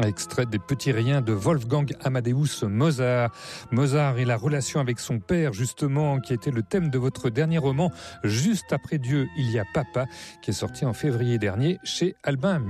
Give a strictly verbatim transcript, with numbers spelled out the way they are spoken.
Extrait des Petits Riens de Wolfgang Amadeus Mozart. Mozart et la relation avec son père, justement, qui était le thème de votre dernier roman, Juste après Dieu, il y a papa, qui est sorti en février dernier chez Albin.